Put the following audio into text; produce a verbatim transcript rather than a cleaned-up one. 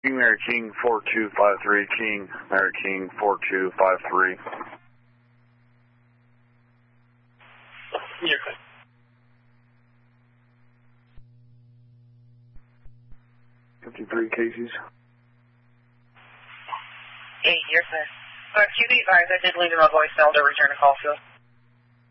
King Mary King four two five three, King Mary King four two five three. You're good. fifty-three Casey's. Eight, you're good. Uh, Q B advised, I did leave him a voicemail to return a call to.